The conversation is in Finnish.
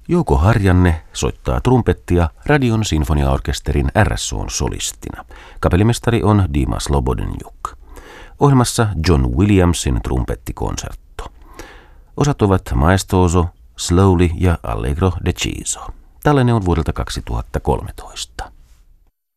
Jouko Harjanne soittaa trumpettia Radion sinfoniaorkesterin RSO:n solistina. Kapellimestari on Dima Slobodeniuk. Ohjelmassa John Williamsin trumpettikonsertto. Osat ovat Maestoso, Slowly ja Allegro deciso. Tallenne on vuodelta 2013.